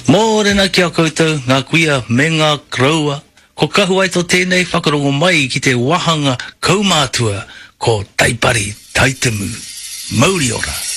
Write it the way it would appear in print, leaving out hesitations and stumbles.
Mōrena kia koutou, ngā kuia me ngā kraua, ko kahu ai tō tēnei whakarongo mai ki te wahanga kaumātua ko Taipari Taitamu Mauri ora.